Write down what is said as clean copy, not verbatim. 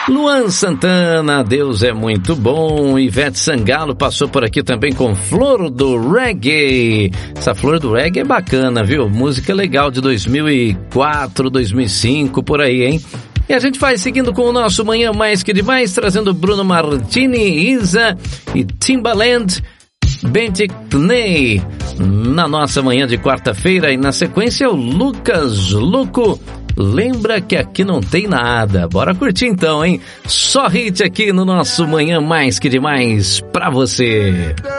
Luan Santana, Deus é muito bom. Ivete Sangalo passou por aqui também com Flor do Reggae. Essa Flor do Reggae é bacana, viu? Música legal de 2004, 2005, por aí, hein? E a gente vai seguindo com o nosso Manhã Mais Que Demais, trazendo Bruno Martini, Isa e Timbaland, Benticney, na nossa manhã de quarta-feira. E na sequência o Lucas Luco, Lembra Que Aqui Não Tem Nada. Bora curtir então, hein? Só hit aqui no nosso Manhã Mais Que Demais pra você.